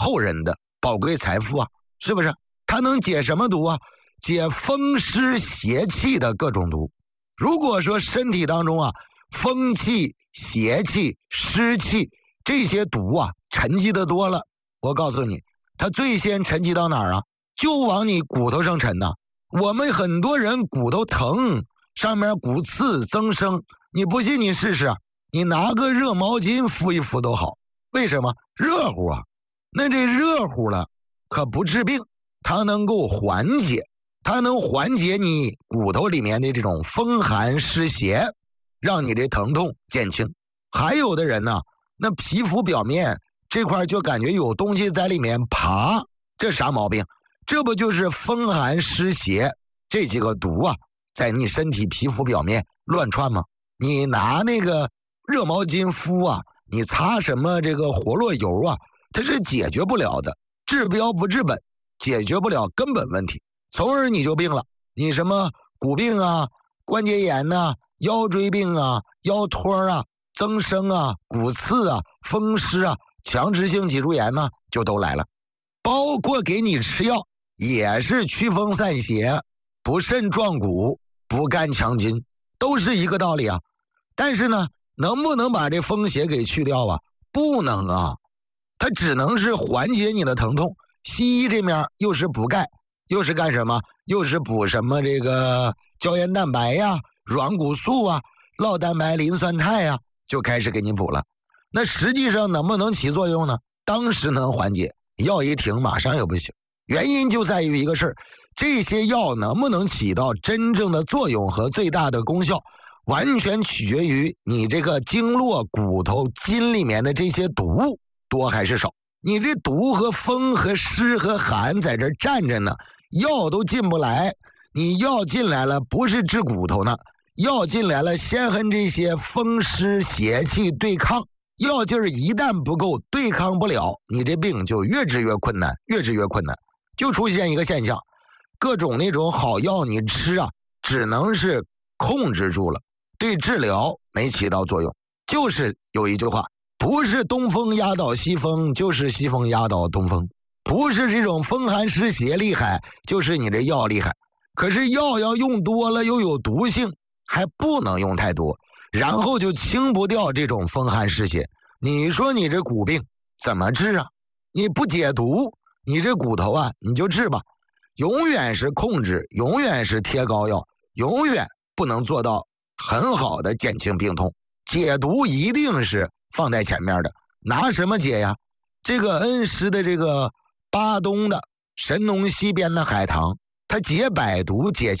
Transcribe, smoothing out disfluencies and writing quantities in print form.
后人的宝贵财富啊，是不是？它能解什么毒啊？解风湿邪气的各种毒。如果说身体当中啊，风气、邪气、湿气这些毒啊沉积的多了，我告诉你，它最先沉积到哪儿啊？就往你骨头上沉呐。我们很多人骨头疼，上面骨刺增生，你不信你试试啊，你拿个热毛巾敷一敷都好。为什么？热乎啊。那这热乎了可不治病，它能够缓解，它能缓解你骨头里面的这种风寒湿邪，让你的疼痛减轻。还有的人呢，那皮肤表面这块就感觉有东西在里面爬，这啥毛病？这不就是风寒湿邪这几个毒啊，在你身体皮肤表面乱窜吗？你拿那个热毛巾敷啊，你擦什么这个活络油啊，它是解决不了的，治标不治本，解决不了根本问题，从而你就病了。你什么骨病啊、关节炎啊、腰椎病啊、腰托啊、增生啊、骨刺啊、风湿啊、强直性脊柱炎呢，就都来了。包括给你吃药也是祛风散邪、补肾壮骨、补肝强筋，都是一个道理啊。但是呢，能不能把这风邪给去掉啊？不能啊，它只能是缓解你的疼痛。西医这面又是补钙，又是干什么？又是补什么这个胶原蛋白呀、软骨素啊、酪蛋白磷酸肽啊，就开始给你补了。那实际上能不能起作用呢？当时能缓解，药一停马上又不行。原因就在于一个事儿，这些药能不能起到真正的作用和最大的功效，完全取决于你这个经络、骨头、筋里面的这些毒多还是少。你这毒和风和湿和寒在这站着呢，药都进不来。你药进来了，不是治骨头呢，药进来了，先和这些风湿邪气对抗。药劲儿一旦不够，对抗不了，你这病就越治越困难，越治越困难。就出现一个现象，各种那种好药你吃啊，只能是控制住了，对治疗没起到作用。就是有一句话，不是东风压倒西风，就是西风压倒东风。不是这种风寒湿邪厉害，就是你这药厉害。可是药要用多了又有毒性，还不能用太多，然后就清不掉这种风寒湿邪。你说你这骨病怎么治啊？你不解毒，你这骨头啊，你就治吧，永远是控制，永远是贴膏药，永远不能做到很好的减轻病痛。解毒一定是放在前面的，拿什么解呀？这个恩施的这个巴东的神农溪边的海棠，它解百毒解